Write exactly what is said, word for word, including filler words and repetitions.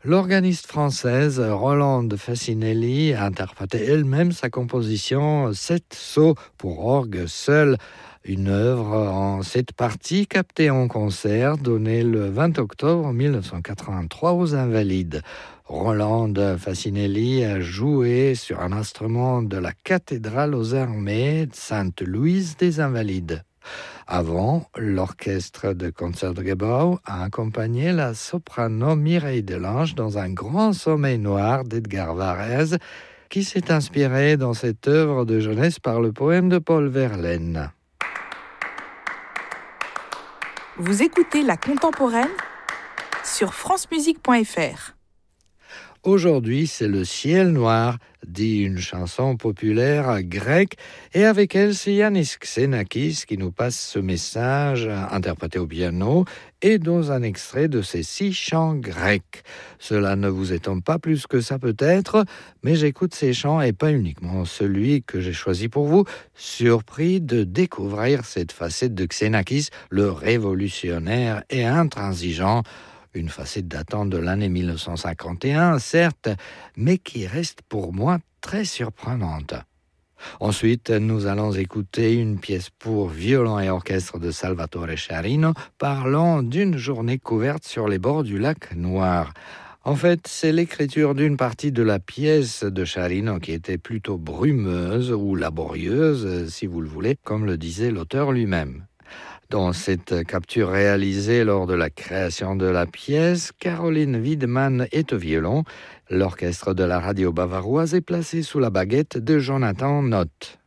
L'organiste française Rolande Facinelli a interprété elle-même sa composition Sept sauts pour orgue seul, une œuvre en sept parties captée en concert donné le vingt octobre mille neuf cent quatre-vingt-trois aux Invalides. Rolande Facinelli a joué sur un instrument de la cathédrale aux armées Sainte-Louise des Invalides. Avant, l'orchestre de Concertgebouw a accompagné la soprano Mireille Delange dans un grand sommeil noir d'Edgar Varèse, qui s'est inspiré dans cette œuvre de jeunesse par le poème de Paul Verlaine. Vous écoutez La Contemporaine sur francemusique point f r. Aujourd'hui, c'est le ciel noir, dit une chanson populaire grecque, et avec elle, c'est Yannis Xenakis qui nous passe ce message, interprété au piano, et dans un extrait de ses six chants grecs. Cela ne vous étonne pas plus que ça peut-être, mais j'écoute ces chants et pas uniquement celui que j'ai choisi pour vous, surpris de découvrir cette facette de Xenakis, le révolutionnaire et intransigeant. Une facette datant de l'année mille neuf cent cinquante et un, certes, mais qui reste pour moi très surprenante. Ensuite, nous allons écouter une pièce pour violon et orchestre de Salvatore Sciarrino parlant d'une journée couverte sur les bords du lac Noir. En fait, c'est l'écriture d'une partie de la pièce de Sciarrino qui était plutôt brumeuse ou laborieuse, si vous le voulez, comme le disait l'auteur lui-même. Dans cette capture réalisée lors de la création de la pièce, Caroline Wiedemann est au violon. L'orchestre de la radio bavaroise est placé sous la baguette de Jonathan Nott.